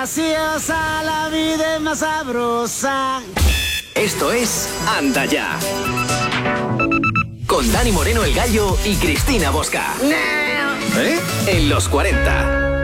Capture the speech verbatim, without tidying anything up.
graciosa, la vida es más sabrosa. Esto es Anda Ya. Con Dani Moreno el Gallo y Cristina Bosca. ¿Eh? En los cuarenta.